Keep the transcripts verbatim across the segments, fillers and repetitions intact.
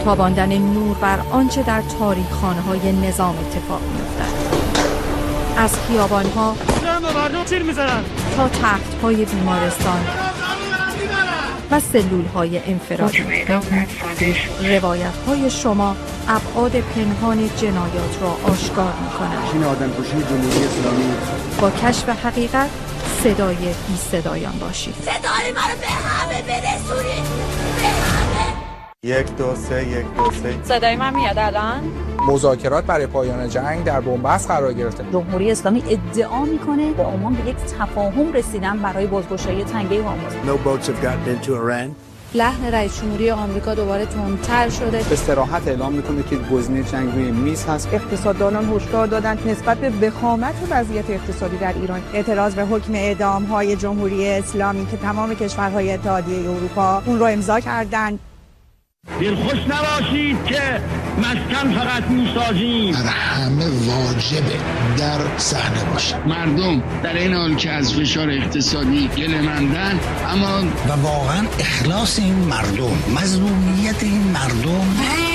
تاباندن نور بر آنچه در تاریخ‌خانه‌های نظام اتفاق می‌افتد. از خیابان‌ها تا تخت‌های بیمارستان و سلول‌های انفرادی، روایت‌های شما ابعاد پنهان جنایات را آشکار می‌کنند. این آدمکشی جمهوری اسلامی. با کشف حقیقت صدای بی صدایان باشید. صدای منو به همه برسونید، به همه. یک دو سه یک دو سه. صدای من میاد الان؟ مذاکرات برای پایان جنگ در بنبست قرار گرفته. جمهوری اسلامی ادعا میکنه با عمان به یک تفاهم رسیدن برای بازگشایی تنگه هرمز. No boats have gotten into Iran. لحن رئیس جمهوری آمریکا دوباره تندتر شده. به صراحت اعلام میکنه که گزینه جنگ روی میز هست. اقتصاددانان هشدار دادند نسبت به وخامت وضعیت اقتصادی در ایران اعتراض به حکم اعدام‌های جمهوری اسلامی که تمام کشورهای اتحادیه اروپا اون رو امضا کردند. دلخوش نباشید که مسکن فقط میسازیم. در همه واجبه در صحنه باشه. مردم در این حال که از فشار اقتصادی گله‌مندن، اما و واقعا اخلاص این مردم، مظلومیت این مردم.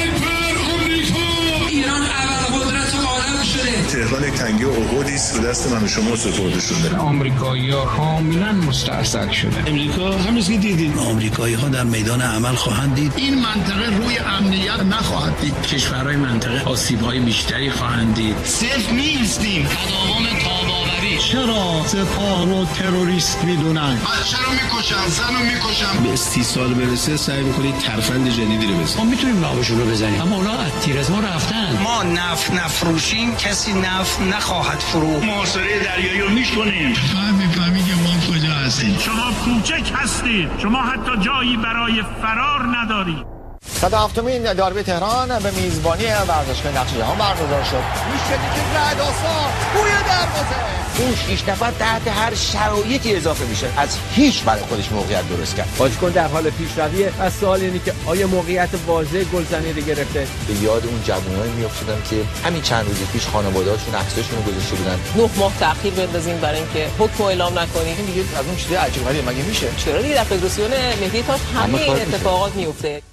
ایران اول قدرت عالم شده. تهران یک تنگه عقودی است به دست من و شما سپرده شده. آمریکایی‌ها کاملا مستاصل شده. امریکا همین که دیدید، آمریکایی‌ها در میدان عمل خواهند دید. این منطقه روی امنیت نخواهد دید. کشورهای منطقه آسیب‌های بیشتری خواهند دید. صفر نیستیم. تداوم تاباوری. چرا سپاه رو تروریست میدونن؟ بچه رو میکشن، زن رو میکشن. به استیصال برسه سعی میکنید ترفند جدیدی رو بزنید. ما میتونیم نابشون رو بزنیم، اما اونا از تیر از ما رفتن. ما نفت نفروشیم، کسی نفت نخواهد فروخت. محاصره دریایی رو میکنیم. فهم میفهمید که ما کجا هستیم. شما کوچک هستید، شما حتی جایی برای فرار ندارید. صد و هفتمین داربی تهران به میزبانی ورزشگاه نقش جهان برگزار شد. میشدی که رعدآسا بوی دروازه. اون شش نفر تحت هر شرایطی اضافه میشه، از هیچ برای خودش موقعیت درست کرد. بازیکن در حال پیشرویه و سوال اینه که آیا موقعیت واضح گلزنی رو گرفته؟ به یاد اون جوانایی میافتادم که همین چند روز پیش خانواده‌هاشون عکساشون رو گذاشته بودن. نه ماه تأخیر بندازیم برای اینکه حکم اعلام نکنیم. این دیگه از اون چیز عجیب غریبه مگه میشه؟ چرا دیگه در فدراسیون ملی تاش همین اتفاقات میفته.